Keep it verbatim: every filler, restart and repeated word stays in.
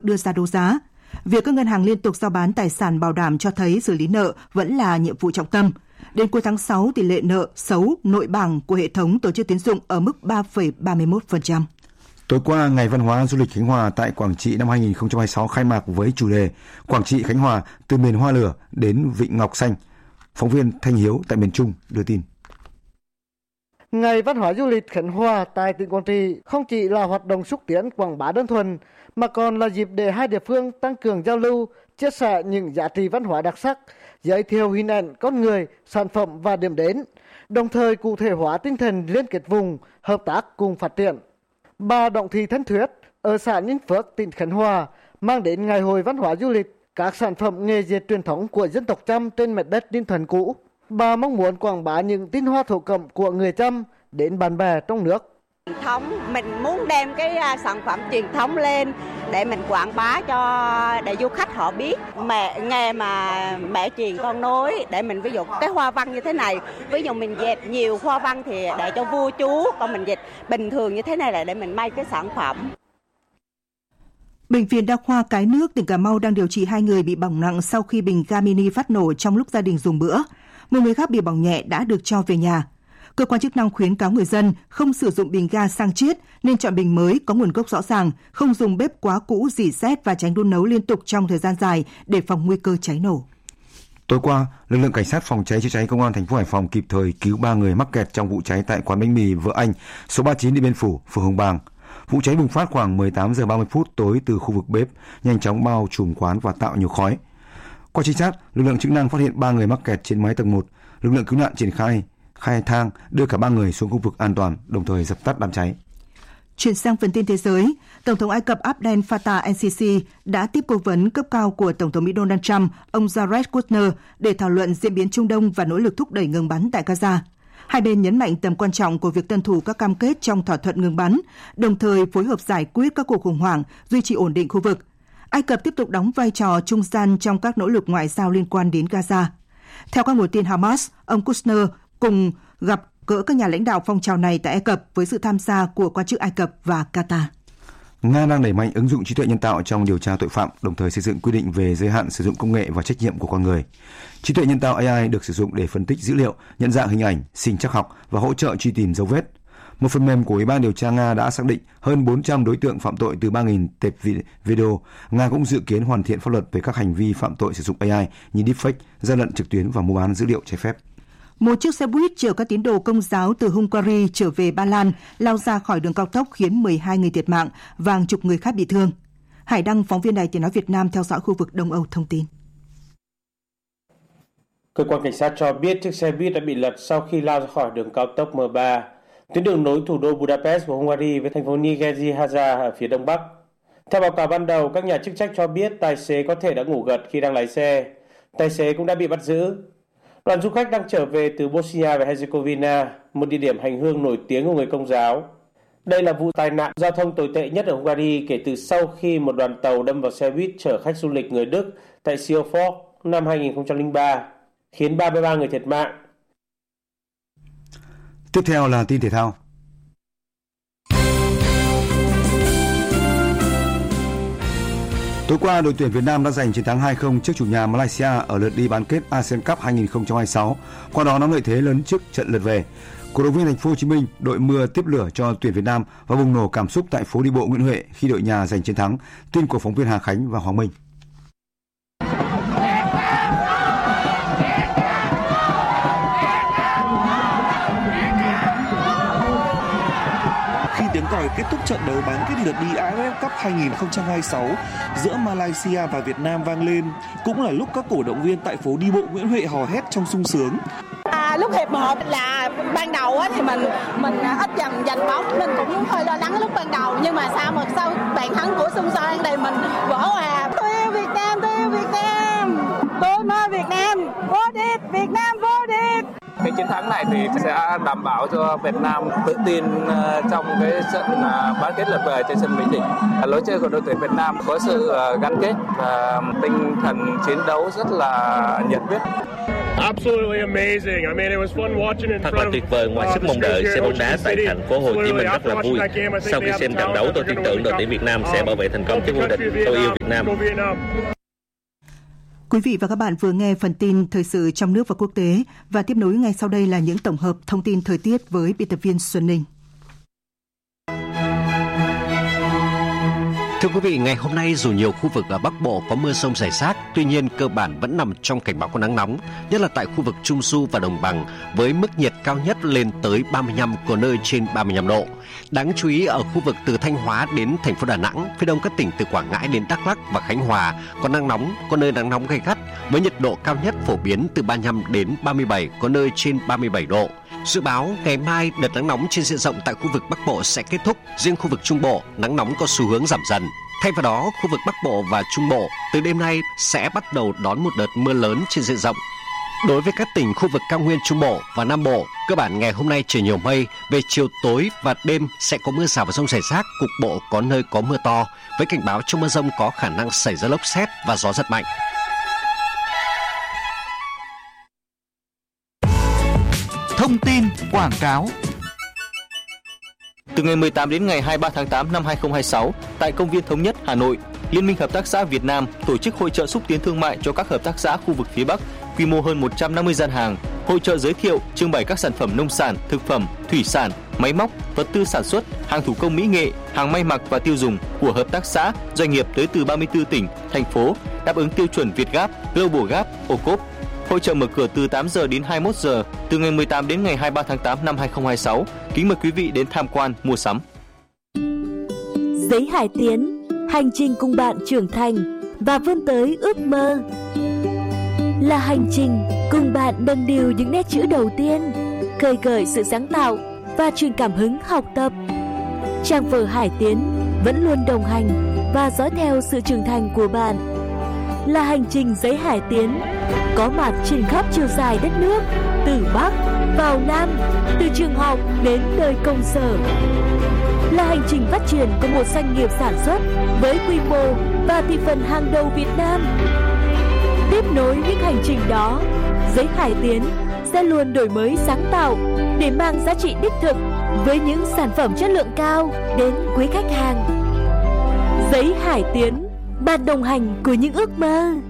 đưa ra đấu giá. Việc các ngân hàng liên tục rao bán tài sản bảo đảm cho thấy xử lý nợ vẫn là nhiệm vụ trọng tâm. Đến cuối tháng sáu, tỷ lệ nợ xấu nội bảng của hệ thống tổ chức tín dụng ở mức ba phẩy ba mươi mốt phần trăm. Tối qua, Ngày Văn hóa Du lịch Khánh Hòa tại Quảng Trị năm hai không hai sáu khai mạc với chủ đề Quảng Trị Khánh Hòa từ miền hoa lửa đến vịnh Ngọc Xanh. Phóng viên Thanh Hiếu tại miền Trung đưa tin. Ngày Văn hóa Du lịch Khánh Hòa tại tỉnh Quảng Trị không chỉ là hoạt động xúc tiến quảng bá đơn thuần, mà còn là dịp để hai địa phương tăng cường giao lưu, chia sẻ những giá trị văn hóa đặc sắc, giới thiệu hình ảnh con người, sản phẩm và điểm đến, đồng thời cụ thể hóa tinh thần liên kết vùng, hợp tác cùng phát triển. Bà Đặng Thị Thanh Thuyết ở xã Ninh Phước, tỉnh Khánh Hòa mang đến Ngày hội Văn hóa Du lịch các sản phẩm nghề dệt truyền thống của dân tộc Chăm trên mảnh đất Ninh Thuận cũ. Bà mong muốn quảng bá những tinh hoa thổ cẩm của người Chăm đến bạn bè trong nước. Thống mình muốn đem cái sản phẩm truyền thống lên để mình quảng bá cho để du khách họ biết mẹ nghề mà mẹ truyền con nối, để mình ví dụ cái hoa văn như thế này, ví dụ mình dệt nhiều hoa văn thì để cho vua chú, còn mình dệt bình thường như thế này là để mình may cái sản phẩm. Bệnh viện Đa khoa Cái Nước, tỉnh Cà Mau đang điều trị hai người bị bỏng nặng sau khi bình ga mini phát nổ trong lúc gia đình dùng bữa. Một người khác bị bỏng nhẹ đã được cho về nhà. Cơ quan chức năng khuyến cáo người dân không sử dụng bình ga xăng chiết nên chọn bình mới có nguồn gốc rõ ràng, không dùng bếp quá cũ rỉ sét và tránh đun nấu liên tục trong thời gian dài để phòng nguy cơ cháy nổ. Tối qua, lực lượng cảnh sát phòng cháy chữa cháy công an thành phố Hải Phòng kịp thời cứu ba người mắc kẹt trong vụ cháy tại quán bánh mì Vợ Anh, số ba mươi chín Điện Biên Phủ, phường Hồng Bàng. Vụ cháy bùng phát khoảng mười tám giờ ba mươi phút tối từ khu vực bếp, nhanh chóng bao trùm quán và tạo nhiều khói. Qua trinh sát, lực lượng chức năng phát hiện ba người mắc kẹt trên mái tầng một. Lực lượng cứu nạn triển khai khai thang đưa cả ba người xuống khu vực an toàn, đồng thời dập tắt đám cháy. Chuyển sang phần tin thế giới, Tổng thống Ai Cập Abdel Fattah el-Sisi đã tiếp cố vấn cấp cao của Tổng thống Mỹ Donald Trump, ông Jared Kushner, để thảo luận diễn biến Trung Đông và nỗ lực thúc đẩy ngừng bắn tại Gaza. Hai bên nhấn mạnh tầm quan trọng của việc tuân thủ các cam kết trong thỏa thuận ngừng bắn, đồng thời phối hợp giải quyết các cuộc khủng hoảng, duy trì ổn định khu vực. Ai Cập tiếp tục đóng vai trò trung gian trong các nỗ lực ngoại giao liên quan đến Gaza. Theo các nguồn tin Hamas, ông Kushner cùng gặp gỡ các nhà lãnh đạo phong trào này tại Ai Cập với sự tham gia của quan chức Ai Cập và Qatar. Nga đang đẩy mạnh ứng dụng trí tuệ nhân tạo trong điều tra tội phạm, đồng thời xây dựng quy định về giới hạn sử dụng công nghệ và trách nhiệm của con người. Trí tuệ nhân tạo a i được sử dụng để phân tích dữ liệu, nhận dạng hình ảnh, sinh trắc học và hỗ trợ truy tìm dấu vết. Một phần mềm của Ủy ban điều tra Nga đã xác định hơn bốn trăm đối tượng phạm tội từ ba nghìn tệp video. Nga cũng dự kiến hoàn thiện pháp luật về các hành vi phạm tội sử dụng a i như deepfake, gian lận trực tuyến và mua bán dữ liệu trái phép. Một chiếc xe buýt chở các tín đồ Công giáo từ Hungary trở về Ba Lan lao ra khỏi đường cao tốc khiến mười hai người thiệt mạng và hàng chục người khác bị thương. Hải Đăng, phóng viên Đài Tiếng nói Việt Nam theo dõi khu vực Đông Âu thông tin. Cơ quan cảnh sát cho biết chiếc xe buýt đã bị lật sau khi lao ra khỏi đường cao tốc M ba, tuyến đường nối thủ đô Budapest của Hungary với thành phố Nyíregyháza ở phía đông bắc. Theo báo cáo ban đầu, các nhà chức trách cho biết tài xế có thể đã ngủ gật khi đang lái xe. Tài xế cũng đã bị bắt giữ. Đoàn du khách đang trở về từ Bosnia và Herzegovina, một địa điểm hành hương nổi tiếng của người Công giáo. Đây là vụ tai nạn giao thông tồi tệ nhất ở Hungary kể từ sau khi một đoàn tàu đâm vào xe buýt chở khách du lịch người Đức tại Seelford năm hai không không ba, khiến ba mươi ba người thiệt mạng. Tiếp theo là tin thể thao. Tối qua, đội tuyển Việt Nam đã giành chiến thắng hai không trước chủ nhà Malaysia ở lượt đi bán kết a sê an Cup hai không hai sáu, qua đó nắm lợi thế lớn trước trận lượt về. Cổ động viên Thành phố Hồ Chí Minh đội mưa tiếp lửa cho tuyển Việt Nam và bùng nổ cảm xúc tại phố đi bộ Nguyễn Huệ khi đội nhà giành chiến thắng. Tin của phóng viên Hà Khánh và Hoàng Minh. Tiếng còi kết thúc trận đấu bán kết lượt đi a ép ép Cup hai không hai sáu giữa Malaysia và Việt Nam vang lên, cũng là lúc các cổ động viên tại phố đi bộ Nguyễn Huệ hò hét trong sung sướng. À, lúc hiệp một là ban đầu á, thì mình mình ít dần giành bóng, mình cũng hơi lo lắng lúc ban đầu, nhưng mà sau một sau bàn thắng của Xuân Soan thì mình vỡ hòa. Tôi yêu Việt Nam, tôi yêu Việt Nam, tôi mơ Việt Nam vô địch, Việt Nam vô địch. Cái chiến thắng này thì sẽ đảm bảo cho Việt Nam tự tin trong cái trận bán kết lượt về trên sân Mỹ Đình. Lối chơi của đội tuyển Việt Nam có sự gắn kết và tinh thần chiến đấu rất là nhiệt huyết. Thật là tuyệt vời, ngoài sức mong đợi, xem bóng đá tại thành phố Hồ Chí Minh rất là vui. Sau khi xem trận đấu, tôi tin tưởng đội tuyển Việt Nam sẽ bảo vệ thành công chức vô địch. Tôi yêu Việt Nam. Quý vị và các bạn vừa nghe phần tin thời sự trong nước và quốc tế, và tiếp nối ngay sau đây là những tổng hợp thông tin thời tiết với biên tập viên Xuân Ninh. Thưa quý vị, ngày hôm nay dù nhiều khu vực ở Bắc Bộ có mưa rông rải rác, tuy nhiên cơ bản vẫn nằm trong cảnh báo có nắng nóng, nhất là tại khu vực Trung Du và Đồng Bằng, với mức nhiệt cao nhất lên tới ba mươi lăm, có nơi trên ba mươi lăm độ. Đáng chú ý ở khu vực từ Thanh Hóa đến thành phố Đà Nẵng, phía đông các tỉnh từ Quảng Ngãi đến Đắk Lắk và Khánh Hòa có nắng nóng, có nơi nắng nóng gay gắt, với nhiệt độ cao nhất phổ biến từ ba mươi lăm đến ba mươi bảy, có nơi trên ba mươi bảy độ. Dự báo ngày mai đợt nắng nóng trên diện rộng tại khu vực Bắc Bộ sẽ kết thúc, riêng khu vực Trung Bộ nắng nóng có xu hướng giảm dần. Thay vào đó, khu vực Bắc Bộ và Trung Bộ từ đêm nay sẽ bắt đầu đón một đợt mưa lớn trên diện rộng. Đối với các tỉnh khu vực cao nguyên Trung Bộ và Nam Bộ, cơ bản ngày hôm nay trời nhiều mây, về chiều tối và đêm sẽ có mưa rào và dông rải rác, cục bộ có nơi có mưa to, với cảnh báo trong mưa dông có khả năng xảy ra lốc sét và gió giật mạnh. Thông tin quảng cáo. Từ ngày mười tám đến ngày hai mươi ba tháng tám năm hai nghìn không trăm hai mươi sáu, tại Công viên Thống Nhất, Hà Nội, Liên minh Hợp tác xã Việt Nam tổ chức hội chợ xúc tiến thương mại cho các hợp tác xã khu vực phía Bắc, quy mô hơn một trăm năm mươi gian hàng. Hội chợ giới thiệu, trưng bày các sản phẩm nông sản, thực phẩm, thủy sản, máy móc, vật tư sản xuất, hàng thủ công mỹ nghệ, hàng may mặc và tiêu dùng của hợp tác xã, doanh nghiệp tới từ ba mươi tư tỉnh, thành phố, đáp ứng tiêu chuẩn Việt Gap, Global Gap, ô cốp. Hội chợ mở cửa từ tám giờ đến hai mươi mốt giờ, từ ngày mười tám đến ngày hai mươi ba tháng tám năm hai nghìn không trăm hai mươi sáu. Kính mời quý vị đến tham quan, mua sắm. Giấy Hải Tiến, hành trình cùng bạn trưởng thành và vươn tới ước mơ. Là hành trình cùng bạn nâng niu những nét chữ đầu tiên, khơi gợi sự sáng tạo và truyền cảm hứng học tập. Trang vở Hải Tiến vẫn luôn đồng hành và dõi theo sự trưởng thành của bạn. Là hành trình Giấy Hải Tiến, có mặt trên khắp chiều dài đất nước, từ Bắc vào Nam, từ trường học đến nơi công sở. Là hành trình phát triển của một doanh nghiệp sản xuất với quy mô và thị phần hàng đầu Việt Nam. Tiếp nối những hành trình đó, Giấy Hải Tiến sẽ luôn đổi mới sáng tạo để mang giá trị đích thực với những sản phẩm chất lượng cao đến quý khách hàng. Giấy Hải Tiến, bạn đồng hành của những ước mơ.